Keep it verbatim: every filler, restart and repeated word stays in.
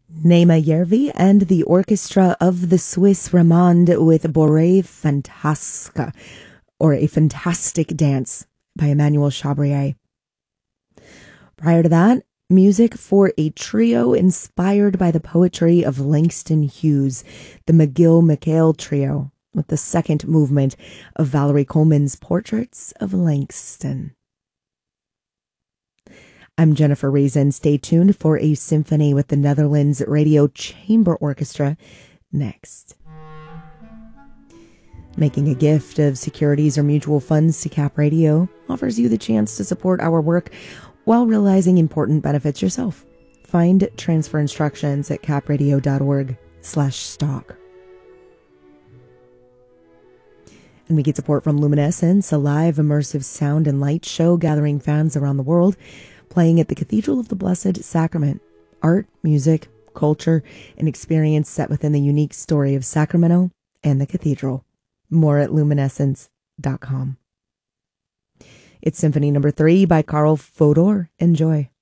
Nema Järvi and the Orchestra of the Swiss Romande with Borée Fantasca, or A Fantastic Dance by Emmanuel Chabrier. Prior to that, music for a trio inspired by the poetry of Langston Hughes, the McGill McHale Trio, with the second movement of Valerie Coleman's Portraits of Langston. I'm Jennifer Reason. Stay tuned for a symphony with the Netherlands Radio Chamber Orchestra next. Making a gift of securities or mutual funds to Cap Radio offers you the chance to support our work while realizing important benefits yourself. Find transfer instructions at capradio.org slash stock. And we get support from Luminescence, a live immersive sound and light show gathering fans around the world, playing at the Cathedral of the Blessed Sacrament. Art, music, culture, and experience set within the unique story of Sacramento and the cathedral. More at luminescence dot com. It's Symphony Number Three by Carl Fodor. Enjoy.